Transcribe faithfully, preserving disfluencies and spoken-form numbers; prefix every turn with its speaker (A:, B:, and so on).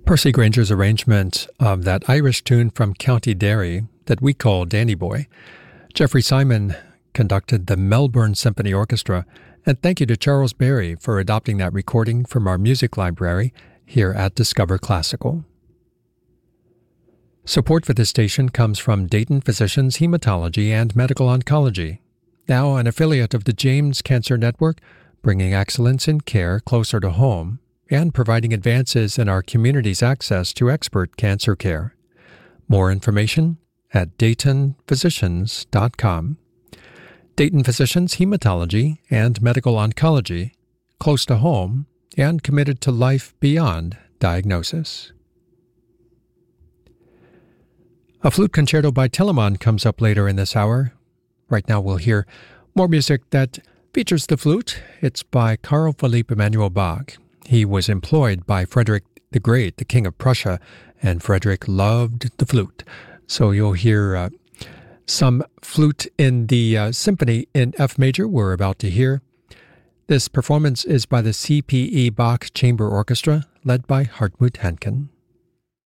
A: Percy Granger's arrangement of that Irish tune from County Derry that we call Danny Boy. Jeffrey Simon conducted the Melbourne Symphony Orchestra, and thank you to Charles Berry for adopting that recording from our music library here at Discover Classical. Support for this station comes from Dayton Physicians Hematology and Medical Oncology, now an affiliate of the James Cancer Network, bringing excellence in care closer to home and providing advances in our community's access to expert cancer care. More information at dayton physicians dot com. Dayton Physicians Hematology and Medical Oncology, close to home and committed to life beyond diagnosis. A flute concerto by Telemann comes up later in this hour. Right now we'll hear more music that features the flute. It's by Carl Philipp Emanuel Bach. He was employed by Frederick the Great, the King of Prussia, and Frederick loved the flute. So you'll hear uh, some flute in the uh, symphony in F major we're about to hear. This performance is by the C P E Bach Chamber Orchestra, led by Hartmut Henken.